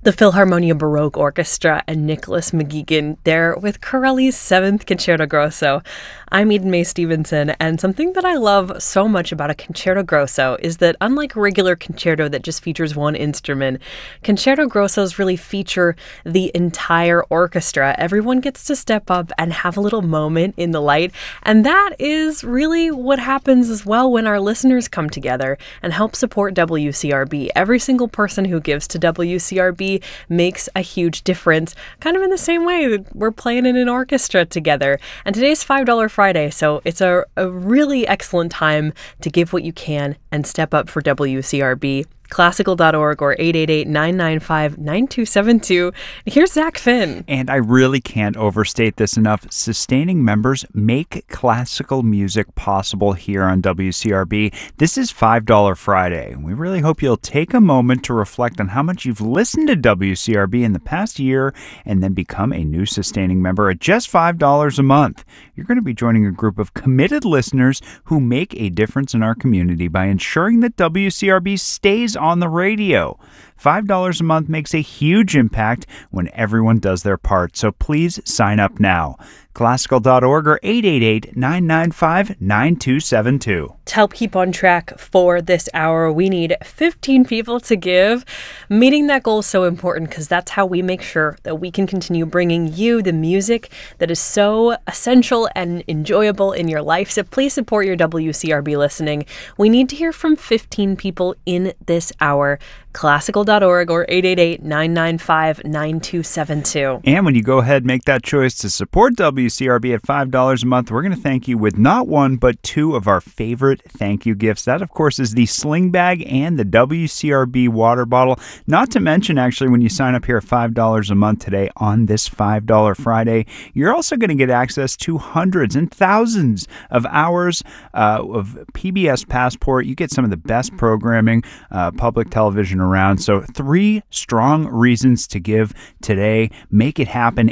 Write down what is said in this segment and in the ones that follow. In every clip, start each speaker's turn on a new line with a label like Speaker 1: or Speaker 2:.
Speaker 1: The Philharmonia Baroque Orchestra and Nicholas McGeegan there with Corelli's 7th Concerto Grosso. I'm Eden Mae Stevenson, and something that I love so much about a Concerto Grosso is that unlike a regular concerto that just features one instrument, Concerto Grossos really feature the entire orchestra. Everyone gets to step up and have a little moment in the light, and that is really what happens as well when our listeners come together and help support WCRB. Every single person who gives to WCRB makes a huge difference, kind of in the same way that we're playing in an orchestra together. And today's $5 Friday, so it's a really excellent time to give what you can and step up for WCRB. Classical.org or 888-995-9272. Here's Zach Finn.
Speaker 2: And I really can't overstate this enough. Sustaining members make classical music possible here on WCRB. This is $5 Friday. We really hope you'll take a moment to reflect on how much you've listened to WCRB in the past year and then become a new sustaining member at just $5 a month. You're going to be joining a group of committed listeners who make a difference in our community by ensuring that WCRB stays on the radio. $5 a month makes a huge impact when everyone does their part, so please sign up now. Classical.org or 888-995-9272.
Speaker 1: To help keep on track for this hour, we need 15 people to give. Meeting that goal is so important because that's how we make sure that we can continue bringing you the music that is so essential and enjoyable in your life. So please support your WCRB listening. We need to hear from 15 people in this hour. Classical.org or 888-995-9272.
Speaker 2: And when you go ahead and make that choice to support WCRB at $5 a month, we're going to thank you with not one, but two of our favorite thank you gifts. That, of course, is the sling bag and the WCRB water bottle. Not to mention, actually, when you sign up here at $5 a month today on this $5 Friday, you're also going to get access to hundreds and thousands of hours of PBS Passport. You get some of the best programming, public television around. So 3 strong reasons to give today. Make it happen.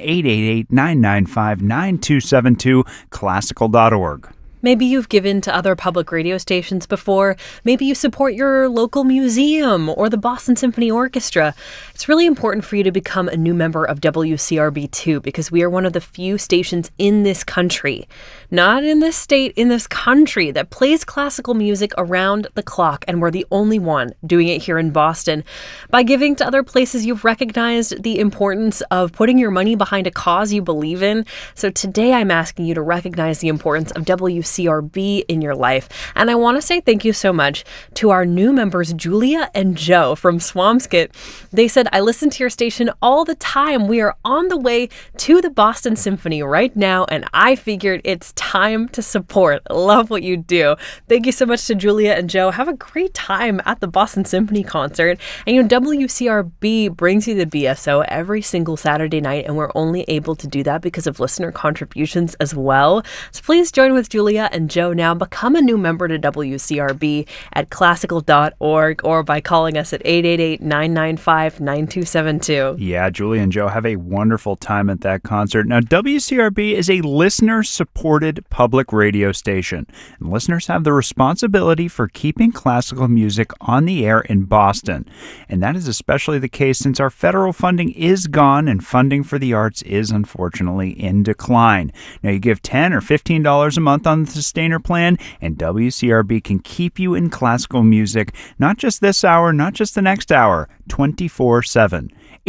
Speaker 2: 888-995-9272, classical.org.
Speaker 1: Maybe you've given to other public radio stations before. Maybe you support your local museum or the Boston Symphony Orchestra. It's really important for you to become a new member of WCRB too, because we are one of the few stations in this country, not in this state, in this country, that plays classical music around the clock, and we're the only one doing it here in Boston. By giving to other places, you've recognized the importance of putting your money behind a cause you believe in. So today I'm asking you to recognize the importance of WCRB in your life. And I want to say thank you so much to our new members, Julia and Joe from Swampscott. They said, I listen to your station all the time. We are on the way to the Boston Symphony right now, and I figured it's time to support. Love what you do. Thank you so much to Julia and Joe. Have a great time at the Boston Symphony concert. And WCRB brings you the BSO every single Saturday night, and we're only able to do that because of listener contributions as well. So please join with Julia and Joe now. Become a new member to WCRB at classical.org or by calling us at 888-995-9272.
Speaker 2: Yeah, Julie and Joe, have a wonderful time at that concert. Now, WCRB is a listener-supported public radio station, and listeners have the responsibility for keeping classical music on the air in Boston. And that is especially the case since our federal funding is gone and funding for the arts is unfortunately in decline. Now, you give $10 or $15 a month on the Sustainer plan, and WCRB can keep you in classical music, not just this hour, not just the next hour, 24/7.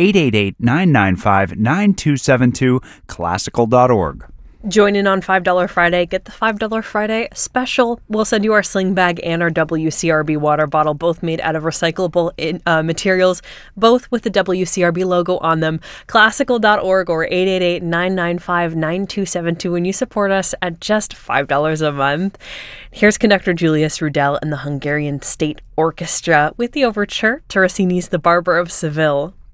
Speaker 2: 888-995-9272, classical.org.
Speaker 1: Join in on $5 Friday. Get the $5 Friday special. We'll send you our sling bag and our WCRB water bottle, both made out of recyclable materials, both with the WCRB logo on them. Classical.org or 888-995-9272 when you support us at just $5 a month. Here's conductor Julius Rudel and the Hungarian State Orchestra with the overture to Rossini's The Barber of Seville.